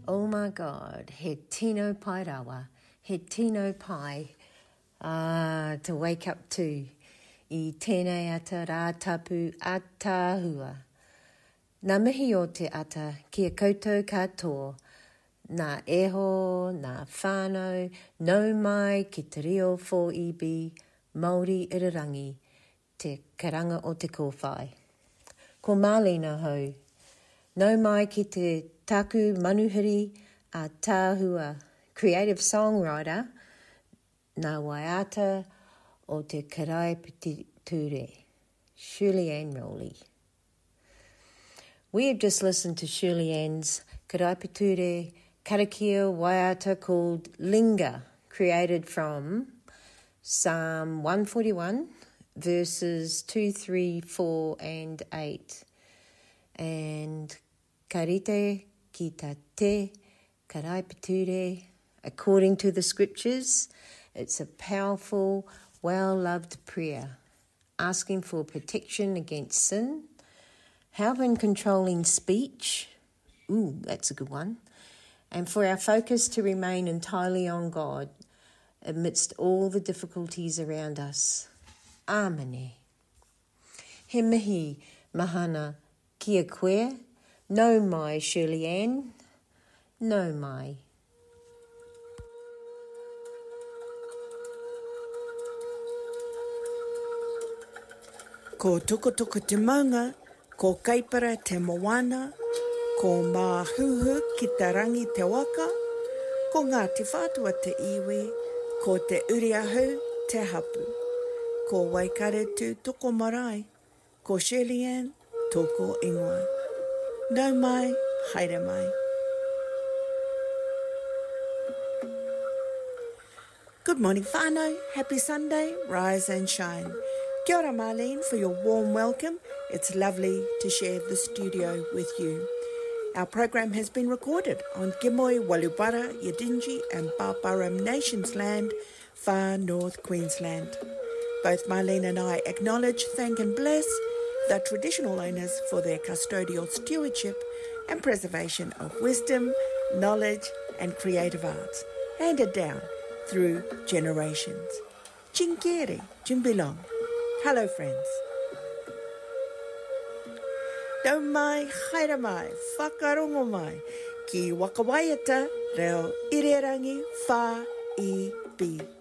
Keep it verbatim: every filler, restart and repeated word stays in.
Oh my God, he tino pai rawa, he tino pai uh, to wake up to I tēnei ata rā tapu atahua. Nā mihi o te ata kia koutou katoa, nā eho, nā whānau, nau mai ki te reo four E B, Māori Irirangi, te karanga o te kōwhai. Ko Marlena hou, nau mai ki te taku manuhiri a tāhua, creative songwriter, nā waiata o te Karaipature, Shirley Ann Rowley. We have just listened to Shirley Ann's Karaipature karakia waiata called Linga, created from Psalm one forty-one, verses two, three, four, and eight. And karite ki ta te Karaipature, according to the scriptures, it's a powerful, well-loved prayer, asking for protection against sin, help in controlling speech, ooh, that's a good one, and for our focus to remain entirely on God amidst all the difficulties around us. Āmene. He mihi mahana kia koe, nau mai Shirley Ann, nau mai. Ko tukutuku te maunga, ko kaipara te moana, ko māhuhu ki te rangi te waka, ko ngā te whātua te iwi, ko te uriahu te hapu, ko waikare tū toko marae, ko Shirley Ann, toko ingoa. Nau mai, haere mai. Good morning whānau, happy Sunday, rise and shine. Kia ora Marlene for your warm welcome. It's lovely to share the studio with you. Our program has been recorded on Gimoy, Walubara, Yidinji and Barbaram Nations land, far north Queensland. Both Marlene and I acknowledge, thank and bless the traditional owners for their custodial stewardship and preservation of wisdom, knowledge and creative arts, handed down through generations. Chinkere, Jimbilong. Hello friends. Nau mai, haere mai, whakarongo mai, ki Wakawaiata, reo Irirangi four E B.